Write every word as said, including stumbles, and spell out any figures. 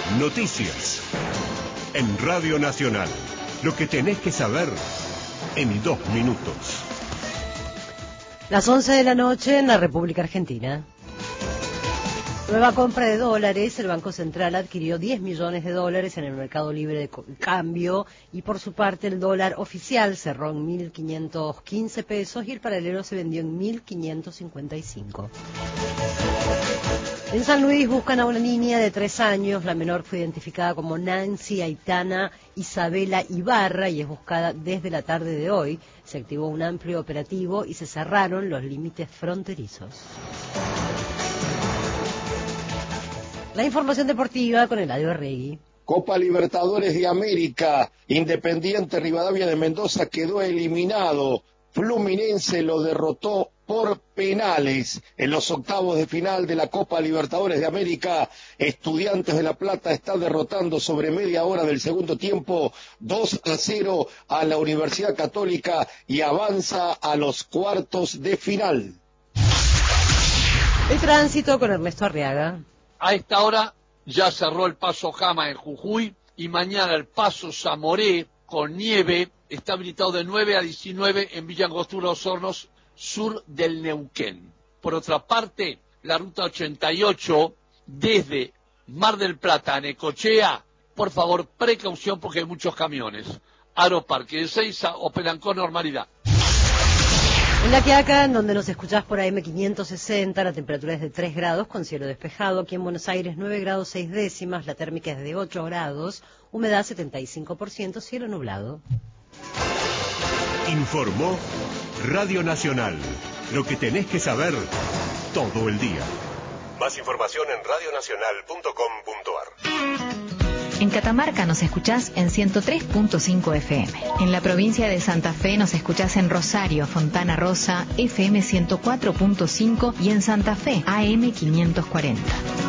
Noticias. En Radio Nacional. Lo que tenés que saber en dos minutos. Las once de la noche en la República Argentina. Nueva compra de dólares. El Banco Central adquirió diez millones de dólares en el mercado libre de cambio y por su parte el dólar oficial cerró en mil quinientos quince pesos y el paralelo se vendió en mil quinientos cincuenta y cinco. En San Luis buscan a una niña de tres años. La menor fue identificada como Nancy Aitana Isabela Ibarra y es buscada desde la tarde de hoy. Se activó un amplio operativo y se cerraron los límites fronterizos. La información deportiva con Eladio Arregui. Copa Libertadores de América. Independiente Rivadavia de Mendoza quedó eliminado. Fluminense lo derrotó por penales en los octavos de final de la Copa Libertadores de América. Estudiantes de La Plata está derrotando sobre media hora del segundo tiempo dos a cero a la Universidad Católica y avanza a los cuartos de final. El tránsito con Ernesto Arriaga. A esta hora ya cerró el paso Jama en Jujuy y mañana el paso Zamoré con nieve está habilitado de nueve a diecinueve en Villa Angostura Los Hornos, sur del Neuquén. Por otra parte, la ruta ochenta y ocho desde Mar del Plata a Necochea, por favor, precaución porque hay muchos camiones. Aeroparque de Ezeiza operan con normalidad. En La Quiaca, en donde nos escuchás por A M quinientos sesenta, la temperatura es de tres grados con cielo despejado. Aquí en Buenos Aires nueve grados seis décimas, la térmica es de ocho grados, humedad setenta y cinco por ciento, cielo nublado. Informó Radio Nacional. Lo que tenés que saber todo el día. Más información en radio nacional punto com punto ar. En Catamarca nos escuchás en ciento tres punto cinco F M. En la provincia de Santa Fe nos escuchás en Rosario, Fontana Rosa, F M ciento cuatro punto cinco y en Santa Fe, A M quinientos cuarenta.